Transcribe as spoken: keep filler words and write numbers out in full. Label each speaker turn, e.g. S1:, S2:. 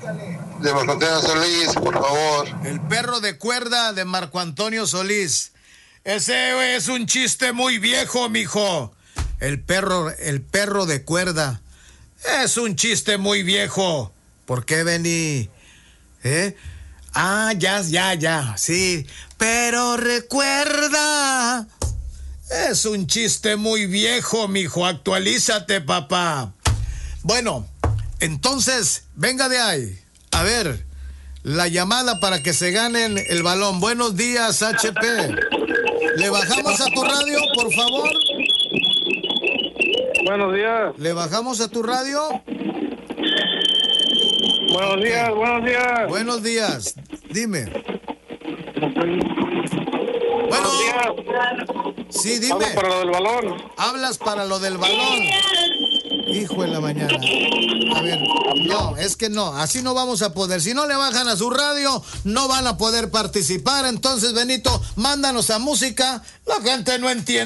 S1: de Marco Antonio Solís, por favor.
S2: El perro de cuerda de Marco Antonio Solís. Ese es un chiste muy viejo, mijo. El perro, el perro de cuerda. Es un chiste muy viejo. ¿Por qué, Benny? ¿Eh? Ah, ya, ya, ya, sí. Pero recuerda. Es un chiste muy viejo, mijo. Actualízate, papá. Bueno, entonces, venga de ahí. A ver, la llamada para que se ganen el balón. Buenos días, H P. ¿Le bajamos a tu radio, por favor?
S3: Buenos días.
S2: ¿Le bajamos a tu radio?
S3: Buenos
S2: Okay.
S3: días, buenos días.
S2: Buenos días. Dime. Bueno.
S3: Buenos días.
S2: Sí, dime.
S3: Hablo para lo del balón.
S2: Hablas para lo del balón. Hijo de la mañana. A ver, no, es que no, así no vamos a poder. Si no le bajan a su radio, no van a poder participar. Entonces, Benito, mándanos a música. La gente no entiende.